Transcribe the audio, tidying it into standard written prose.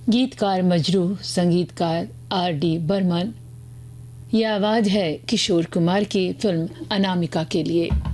गीतकार मजरूह, संगीतकार R.D. बर्मन। यह आवाज है किशोर कुमार की फिल्म अनामिका के लिए।